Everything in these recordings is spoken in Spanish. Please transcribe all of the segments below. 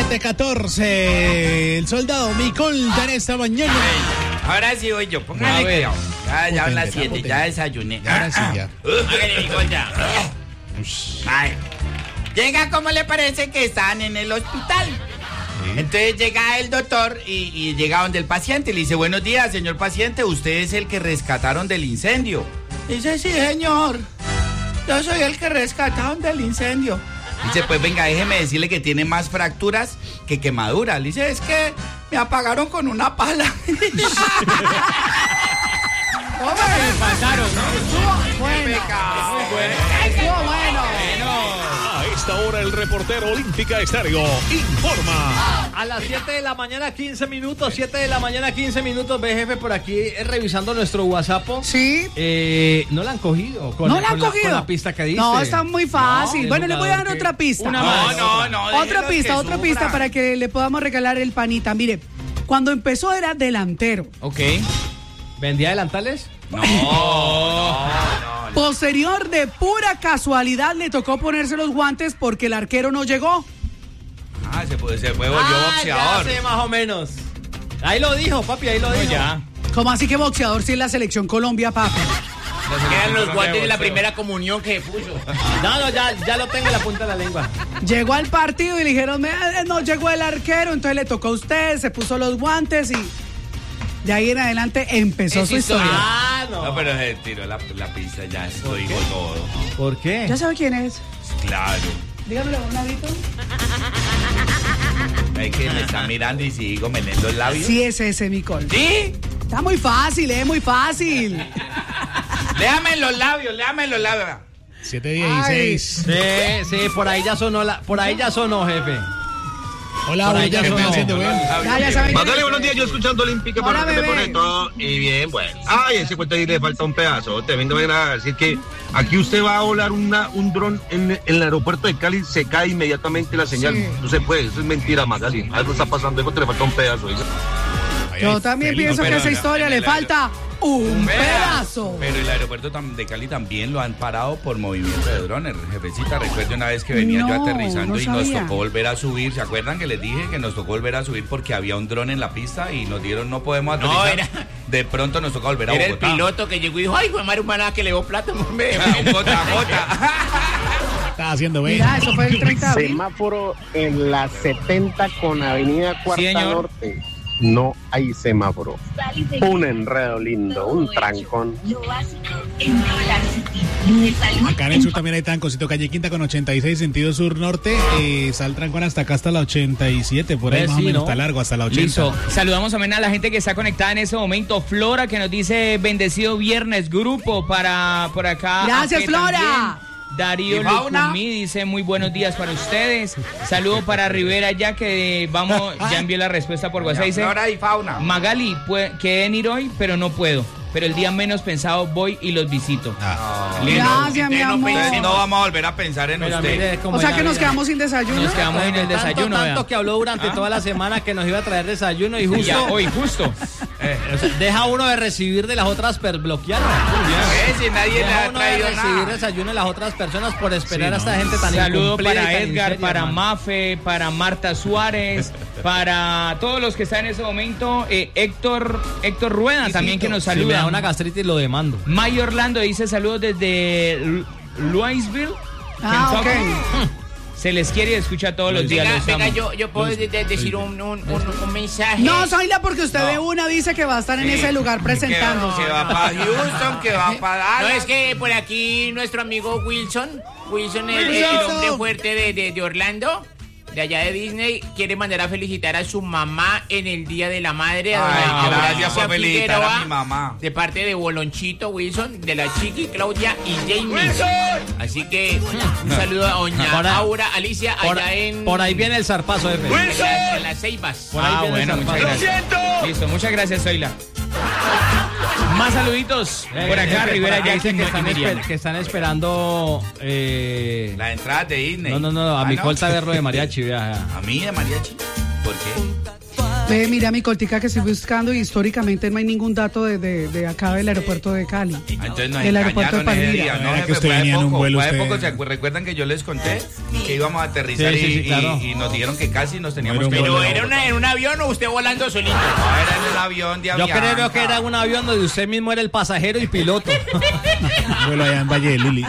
7:14. El soldado Micolta en esta mañana. Ahora sí voy yo, póngale cuidado. Ya son las 7, ya desayuné. Ahora sí, ya. Hágale, Micolta. Ay. Llega, ¿cómo le parece que están en el hospital? Sí. Entonces llega el doctor y llega donde el paciente. Le dice, buenos días, señor paciente, usted es el que rescataron del incendio. Dice, sí, señor. Yo soy el que rescataron del incendio. Dice, pues venga, déjeme decirle que tiene más fracturas que quemaduras. Le dice, es que me apagaron con una pala. ¿Cómo me pasaron, no? Estuvo bueno. Estuvo bueno. A esta hora el reportero Olímpica Estéreo informa. A las 7 de la mañana, 15 minutos. 7 de la mañana, 15 minutos. Ve, jefe, por aquí revisando nuestro WhatsApp. Sí. No la han cogido. ¿No la han cogido? Con la pista que diste. No, está muy fácil. No, bueno, le voy a dar otra pista. No. Otra pista para que le podamos regalar el panita. Mire, cuando empezó era delantero. Ok. ¿Vendía delantales? No. Posterior, de pura casualidad, le tocó ponerse los guantes porque el arquero no llegó. Se volvió boxeador. Ya sé, más o menos. Ahí lo dijo, papi, ahí lo dijo. Ya. ¿Cómo así que boxeador si es la selección Colombia, papi? Quedan los guantes de la primera comunión que puso. No, ya lo tengo en la punta de la lengua. Llegó al partido y le dijeron, no llegó el arquero, entonces le tocó a usted, se puso los guantes y de ahí en adelante empezó su historia. No, pero se tiró la pista, ya lo dijo todo. ¿Por qué? ¿Ya sabe quién es? Claro. Dígamelo, un ladito. Es que me está mirando y sigo meneando los labios. Sí, es ese, Micol. ¿Sí? Está muy fácil, muy fácil. Léame los labios. 7:16. Sí, por ahí ya sonó, jefe. Hola, ya están haciendo bien. Ya saben. Mándale buenos días, yo escuchando Olímpica para que me pone todo y bien, bueno. Ay, ese cuento ahí le falta un pedazo. Te vengo a decir que aquí usted va a volar un dron en el aeropuerto de Cali, se cae inmediatamente la señal. Sí. No se puede, eso es mentira, Magali. Algo está pasando, algo te le falta un pedazo. Yo también pienso que a esa historia le falta un pedazo. Pero el aeropuerto de Cali también lo han parado por movimiento de drones. Jefecita, recuerde una vez que venía yo aterrizando y nos tocó volver a subir. ¿Se acuerdan que les dije que nos tocó volver a subir porque había un dron en la pista y nos dieron no podemos aterrizar? De pronto nos tocó volver a Bogotá. Era el piloto que llegó y dijo, ay, fue Mario Humana que le dio plata. Un gota a gota. Está haciendo bien. Mira, eso fue el 30 de abril. Semáforo en la 70 con Avenida Cuarta Norte. No hay semáforo. Un enredo lindo, un trancón. Acá en el sur también hay trancocito. Calle Quinta con 86, sentido sur-norte. Está el trancón hasta acá, hasta la 87. Por ahí más o menos, está largo, hasta la 80. Listo. Saludamos también a la gente que está conectada en ese momento. Flora, que nos dice, bendecido viernes, grupo, para por acá. Gracias, Flora. También. Darío Lucumí dice muy buenos días para ustedes. Saludo para Rivera ya que ya envió la respuesta por WhatsApp. Dice Flora y Fauna. Magali, quedé ir hoy, pero no puedo. Pero el día menos pensado voy y los visito. Gracias, mi amor. No vamos a volver a pensar en usted. O sea que nos quedamos sin desayuno. Nos quedamos sin el desayuno. Tanto que habló durante toda la semana que nos iba a traer desayuno y justo hoy, justo. O sea, deja uno de recibir de las otras bloqueadas. Si nadie le ha traído nada. Recibir desayuno de las otras personas por esperar a esta gente tan Saludo para tan Edgar, seria, para man. Mafe, para Marta Suárez, para todos los que están en ese momento. Héctor Rueda también que nos saluda. Si me da una gastritis lo demando. May Orlando dice saludos desde Louisville, Kentucky. Okay. Se les quiere y escucha todos los días. Venga, yo puedo decir un mensaje. No, Zoila, porque usted de una dice que va a estar en ese lugar presentándose. Que va para Houston, que va para Dallas. No, es que por aquí nuestro amigo Wilson, el hombre fuerte de Orlando, de allá de Disney, quiere mandar a felicitar a su mamá en el Día de la Madre. Gracias por felicitar a mi mamá. De parte de Bolonchito Wilson, de la Chiqui, Claudia y Jamie. Así que un saludo a doña Aura, Alicia, allá en... Por ahí viene el zarpazo, F. En las Ceibas. Bueno, muchas gracias. Listo, muchas gracias, Zoila. Más saluditos por acá, Rivera ya que están esperando la entrada de Disney. No, a mi colta verlo de mariachi, vea. ¿A mí de mariachi? ¿Por qué? Mira mi cortica que estoy buscando y históricamente no hay ningún dato de acá del aeropuerto de Cali. Entonces no del aeropuerto de Palmira. Que usted venía en un vuelo. ¿Recuerdan que yo les conté? que íbamos a aterrizar claro. y nos dijeron que casi nos teníamos que ¿Pero volver. era en un avión o usted volando solito? No, era en el avión de Yo Avianca. creo que era un avión donde usted mismo era el pasajero y piloto. Vuelo allá en Valle de Lili.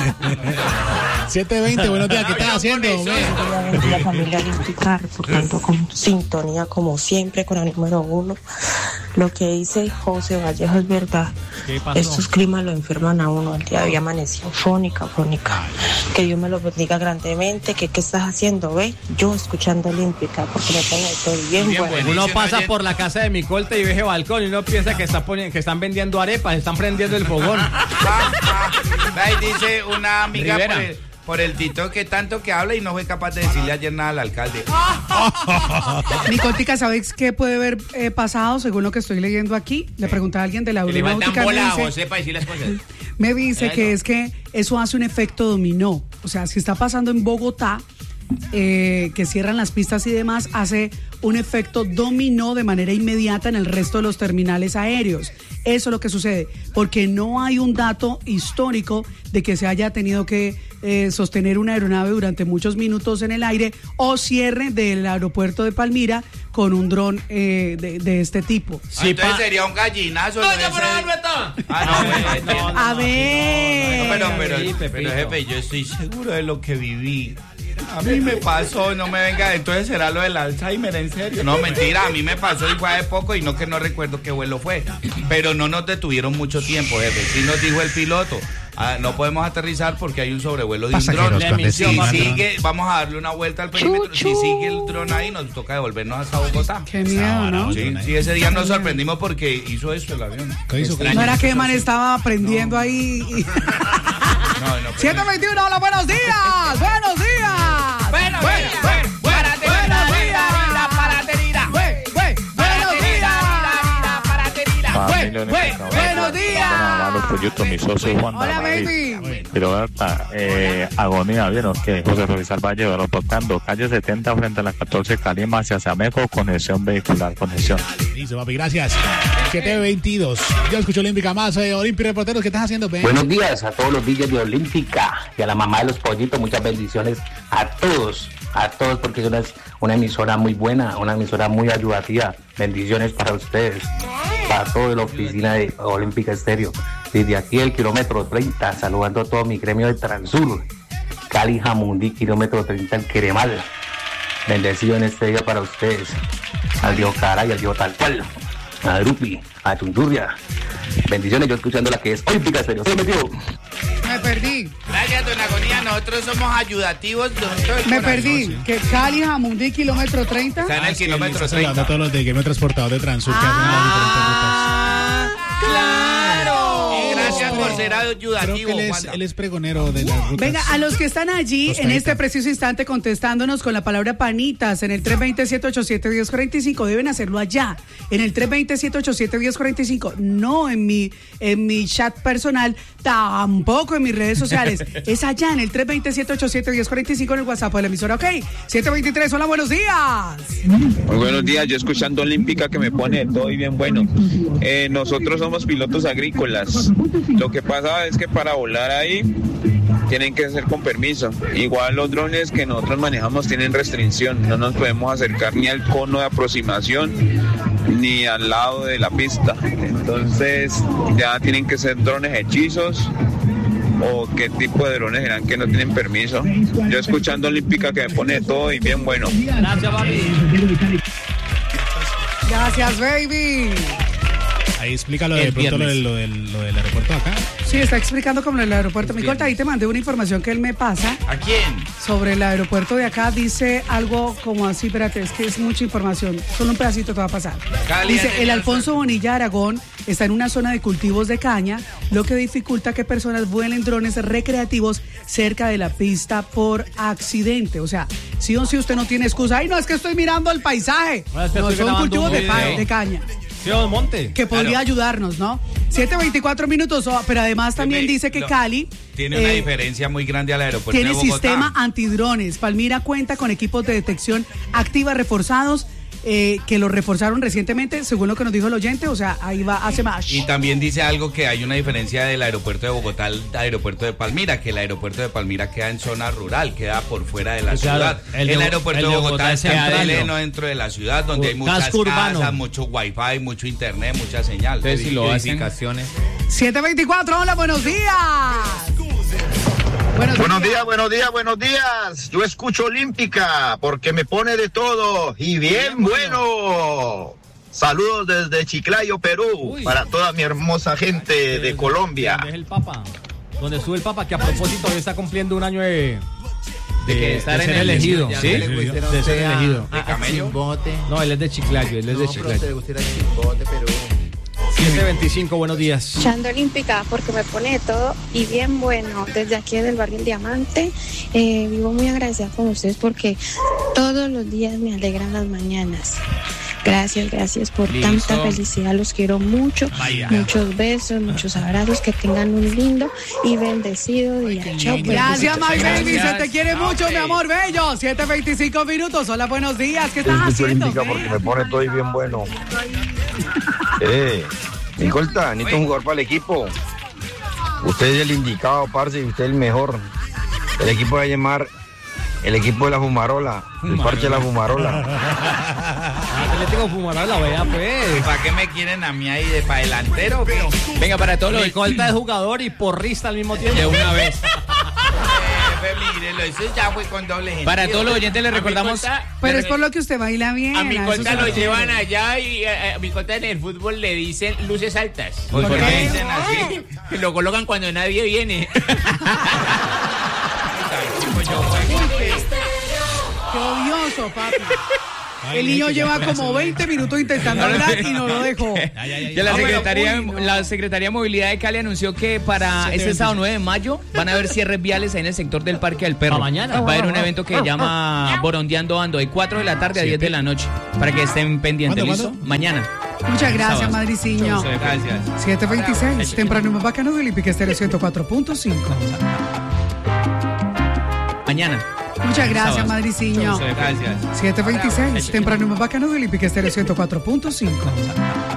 7:20, buenos días, ¿qué estás haciendo? La familia olímpica reportando con sintonía como siempre con el número 1. Lo que dice José Vallejo es verdad. ¿Qué pasó? Estos climas lo enferman a uno. El día de hoy amaneció fónica. Que Dios me lo bendiga grandemente. ¿Qué estás haciendo? Ve, yo escuchando Olímpica porque me pone todo bien bueno. Uno pasa por la casa de mi corte y ve ese balcón y uno piensa que están vendiendo arepas, están prendiendo el fogón. Ahí dice una amiga Rivera. por el Tito que tanto que habla y no fue capaz de decirle ayer nada al alcalde. Nicotica, ¿sabes qué puede haber pasado según lo que estoy leyendo aquí? Le pregunté a alguien de la Que le faltan aeronáutica. bola a José para decir las cosas. Me dice Eso. que es que eso hace un efecto dominó. O sea, si está pasando en Bogotá, que cierran las pistas y demás, hace un efecto dominó de manera inmediata en el resto de los terminales aéreos. Eso es lo que sucede, porque no hay un dato histórico de que se haya tenido que sostener una aeronave durante muchos minutos en el aire o cierre del aeropuerto de Palmira con un dron de este tipo. Sí, entonces sería un gallinazo. No, ¿no? yo por ahí, Beto. A ver. Pero jefe, yo estoy seguro de lo que viví. A mí me pasó, no me venga, entonces será lo del Alzheimer, en serio. No, mentira, a mí me pasó y fue hace poco y no que no recuerdo qué vuelo fue. Pero no nos detuvieron mucho tiempo, jefe. Sí nos dijo el piloto, no podemos aterrizar porque hay un sobrevuelo de un dron. Si sigue, vamos a darle una vuelta al perímetro. Si sigue el dron ahí, nos toca devolvernos hasta Bogotá. Qué miedo, ¿no? Sí, ese día nos sorprendimos porque hizo eso el avión. ¿Qué hizo? No era que man estaba aprendiendo ahí. No, 7:21, hola, buenos días. Buenos días. Bueno, buenos días. Los proyectos, mi socio Juan Hola, David. baby. Pero Berta, agonía, ¿vieron? Que José Rizal Valle reportando calle 70 frente a la 14 Calima hacia Sameco, conexión vehicular, conexión. Listo, papi, gracias. 7:22. Yo escucho Olímpica más. Olímpica Reporteros, ¿qué estás haciendo, Ben? Buenos días a todos los DJs de Olímpica y a la mamá de los pollitos. Muchas bendiciones a todos, porque es una emisora muy buena, una emisora muy ayudativa. Bendiciones para ustedes, para toda la oficina de Olímpica Estéreo. Desde aquí el kilómetro 30, saludando a todo mi gremio de Transur, Cali Jamundí, kilómetro 30, el Queremal. Bendecido en este día para ustedes, al Dios Cara y al Dios Tal Cual, a Drupi, a Chunchurria. Bendiciones, yo escuchando la que es Olímpica Estéreo. ¿Se metió? Me perdí. Gracias, don Agonía. Nosotros somos ayudativos. Me perdí. Que Cali, Jamundí, kilómetro 30. Está en el kilómetro Estás hablando 30. a todos los de que me he transportado de Transur que hacen las diferentes rutas. ¡Claro! Gracias por ser Creo ayudativo, que Juan. él es pregonero de las rutas. Venga, a los que están allí en Tostadita. este preciso instante contestándonos con la palabra panitas en el 320-787-1045, deben hacerlo allá, en el 320-787-1045, no en mi chat personal, tampoco en mis redes sociales, es allá en el 320-787-1045 en el WhatsApp de la emisora, ok, 723, hola, buenos días. Muy buenos días, yo escuchando Olímpica que me pone todo y bien bueno. Nosotros somos pilotos agrícolas. Lo que pasa es que para volar ahí tienen que hacer con permiso. Igual los drones que nosotros manejamos tienen restricción. No nos podemos acercar ni al cono de aproximación ni al lado de la pista. Entonces ya tienen que ser drones hechizos. ¿O qué tipo de drones serán que no tienen permiso? Yo escuchando Olímpica que me pone todo y bien bueno. Gracias, papi. Gracias, baby. Ahí explica lo de pronto lo del aeropuerto acá. Sí, está explicando como el aeropuerto. Micolta, ahí te mandé una información que él me pasa. ¿A quién? Sobre el aeropuerto de acá, dice algo como así, espérate, es que es mucha información, solo un pedacito te va a pasar. Dice, el Alfonso Bonilla Aragón está en una zona de cultivos de caña, lo que dificulta que personas vuelen drones recreativos cerca de la pista por accidente. O sea, sí o sí usted no tiene excusa. Ay, no, es que estoy mirando el paisaje. No, son cultivos de caña. Monte. Que podría ayudarnos, ¿no? 7:24 minutos, pero además también dice que Cali tiene una diferencia muy grande al aeropuerto tiene de Bogotá. sistema antidrones. Palmira cuenta con equipos de detección activa reforzados que lo reforzaron recientemente, según lo que nos dijo el oyente, o sea, ahí va, hace más. Y también dice algo que hay una diferencia del aeropuerto de Bogotá al aeropuerto de Palmira, que el aeropuerto de Palmira queda en zona rural, queda por fuera de la ciudad. El aeropuerto de Bogotá es pleno dentro de la ciudad, donde hay muchas casas, mucho wifi, mucho internet, mucha señal. Entonces, si lo hacen. 724, hola, buenos días. Buenos días. Yo escucho Olímpica porque me pone de todo y bien bueno. Saludos desde Chiclayo, Perú, para toda mi hermosa gente de Colombia. ¿Dónde es el Papa? ¿Dónde sube el Papa? Que a propósito hoy está cumpliendo un año de ser elegido. ¿Sí? De ser elegido. ¿De camello? No, él es de Chiclayo, Pero 725, buenos días. Escuchando Olímpica porque me pone de todo y bien bueno. Desde aquí del barrio El Diamante, vivo muy agradecida con ustedes porque todos los días me alegran las mañanas. Gracias por tanta felicidad, los quiero mucho. Muchos besos, muchos abrazos, que tengan un lindo y bendecido día. Chao. Gracias, my baby, se te quiere mucho, mi amor bello. 7:25 minutos, hola, buenos días, ¿qué estás haciendo? Porque me pone todo y bien bueno. Nicolta, necesito un jugador para el equipo. Usted es el indicado, parce, y usted es el mejor. El equipo va a llamar el equipo de la Fumarola, el parche de la Fumarola. Atlético Fumarola, vea pues. ¿Para qué me quieren a mí ahí de para delantero? Venga, para todos los Nicolta de jugador y porrista al mismo tiempo. De una vez. Mírelo, eso ya fue con doble gente. Para todos los oyentes les recordamos. Pero es por lo que usted baila bien. A mi Nicolta lo llevan allá y a mi Nicolta en el fútbol le dicen luces altas. ¿Por qué dicen así? Lo colocan cuando nadie viene. Qué odioso, papi. El niño lleva como 20 minutos intentando hablar y no lo dejó. La Secretaría de Movilidad de Cali anunció que para este sábado 9 de mayo van a haber cierres viales ahí en el sector del Parque del Perro. Mañana. Va a haber un evento que se llama Borondeando Ando, de 4 de la tarde a 10 de la noche, para que estén pendientes. ¿Listo? Mañana. Muchas gracias, Madriciño. Gracias. 7:26, temprano y más bacano de Olímpica Estéreo 104.5. Mañana. Muchas gracias, Madriciño. Gracias. 7:26, temprano y más bacano de Olímpica Estéreo 104.5.